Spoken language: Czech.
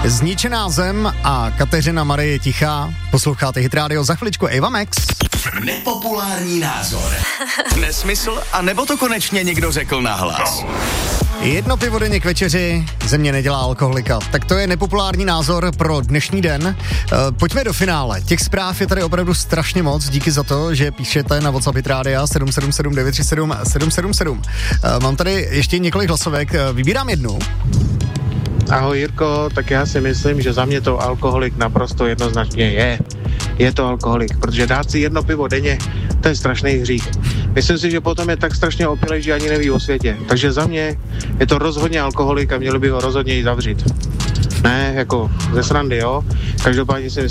Zničená zem a Kateřina Marie tichá. Posloucháte Hit Radio, za chviličku Eva Max. Nepopulární názor. Nesmysl, a nebo to konečně někdo řekl nahlas? 1 pivo denně k večeři, země nedělá alkoholika. Tak to je nepopulární názor pro dnešní den. Pojďme do finále. Těch zpráv je tady opravdu strašně moc. Díky za to, že píšete na WhatsApp Hit Radio 777 937 777. Mám tady ještě několik hlasovek. Vybírám jednu. Ahoj Jirko, tak já si myslím, že za mě to alkoholik naprosto jednoznačně je. Je to alkoholik, protože dát si 1 pivo denně, to je strašný hřích. Myslím si, že potom je tak strašně opilej, že ani neví o světě. Takže za mě je to rozhodně alkoholik a měli by ho rozhodně i zavřít. Ne, jako ze srandy, jo. Každopádně si